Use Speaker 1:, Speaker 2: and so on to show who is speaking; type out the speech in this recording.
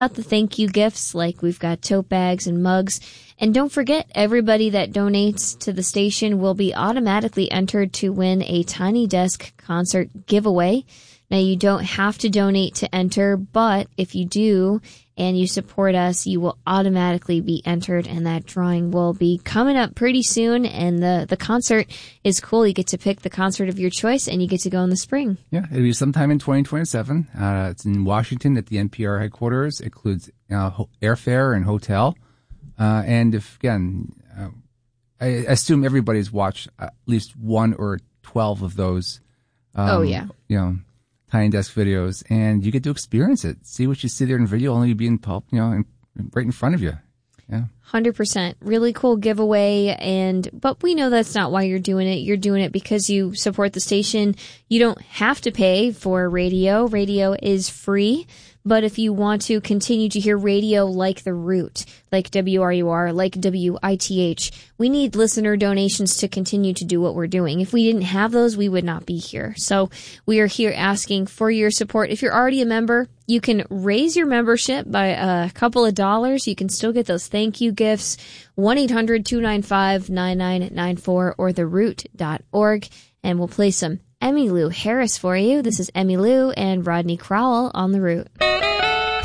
Speaker 1: About the thank you gifts, like we've got tote bags and mugs. And don't forget, everybody that donates to the station will be automatically entered to win a Tiny Desk concert giveaway. Now, you don't have to donate to enter, but if you do and you support us, you will automatically be entered, and that drawing will be coming up pretty soon. And the concert is cool. You get to pick the concert of your choice, and you get to go in the spring.
Speaker 2: Yeah, it'll be sometime in 2027. It's in Washington at the NPR headquarters. It includes airfare and hotel. And if, again, I assume everybody's watched at least 1 or 12 of those. Tiny Desk videos, and you get to experience it. See what you see there in video, only being right in front of you. Yeah.
Speaker 1: 100%. Really cool giveaway. But we know that's not why you're doing it. You're doing it because you support the station. You don't have to pay for radio. Radio is free. But if you want to continue to hear radio like The Root, like WRUR, like WITH, we need listener donations to continue to do what we're doing. If we didn't have those, we would not be here. So we are here asking for your support. If you're already a member, you can raise your membership by a couple of dollars. You can still get those thank you gifts. 1-800-295-9994 or theroot.org. And we'll play some Emmylou Harris for you. This is Emmylou and Rodney Crowell on The Root.